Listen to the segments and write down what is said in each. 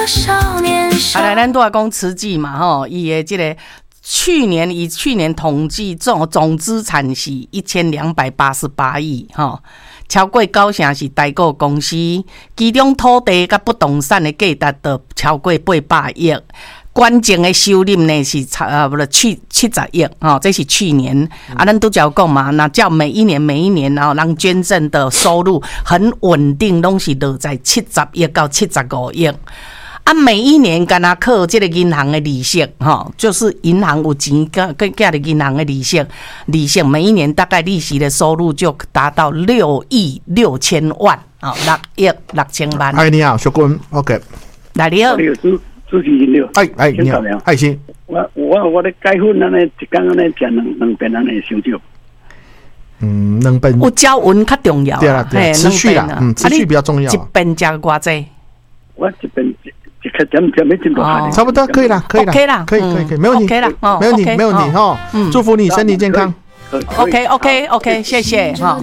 好来，咱都要讲慈济嘛，吼，伊的这个去年统计总资产是1288亿，吼，超过9成是台股公司，其中土地甲不动产的价值都超过800亿。关键的收入呢是70亿，这是去年咱都有讲嘛，那叫每一年人捐赠的收入很稳定，拢是落在70亿到75亿。每一年敢若靠这个银行的利息，就是银行有钱，跟的银行的利息，每一年大概利息的收入就达到6亿6千万，6亿6千万。 哎，你好，小君 ，OK。 来，你好。 主持人了， 你好，爱心。 我咧解婚安尼一天安尼食两遍安尼伤少。 两遍。 有交温较重要。 对啦，对，持续啦，持续比较重要。 一遍食偌济？ 我一遍一克点没真多下。 差不多可以啦，可以啦，可以，没问题， OK 啦， 没问题，没问题哈。祝福你身体健康。 OK， 谢谢哈。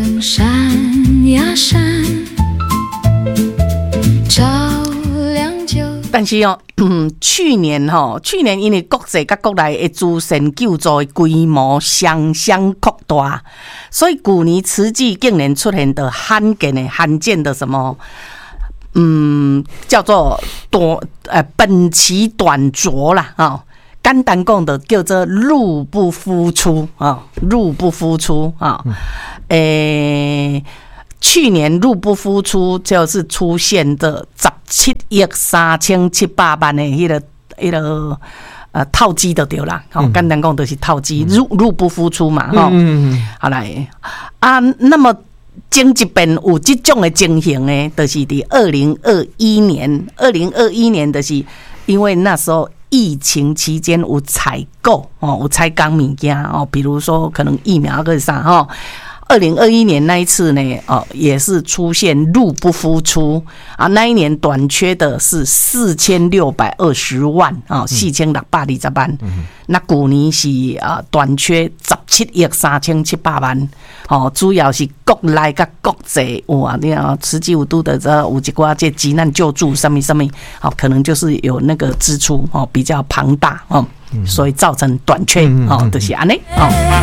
但是去年因为国际甲国内的慈善救助的规模双相扩大，所以去年慈济竟然出现的罕见的什么，叫做本期短拙啦，简单讲的叫做入不敷出去年入不敷出就是出现的17亿3700万的那个套机就对啦，简单讲就是套机，入不敷出嘛，好来那么前一遍有这种的情形呢，就是在2021年就是因为那时候疫情期间有采购有采购物件比如说可能疫苗个啥2021年那一次呢，也是出现入不敷出那一年短缺的是4620万4620万，那去年是短缺17亿3700万主要是国内甲国际你看慈济有拄的有一寡这急难救助什么可能就是有那个支出比较庞大所以造成短缺就是安尼